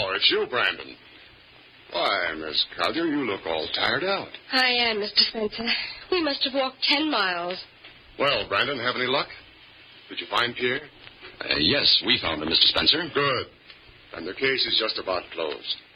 Oh, it's you, Brandon. Why, Miss Collier, you look all tired out. I am, Mr. Spencer. We must have walked 10 miles. Well, Brandon, have any luck? Did you find Pierre? Yes, we found him, Mr. Spencer. Good. And the case is just about closed.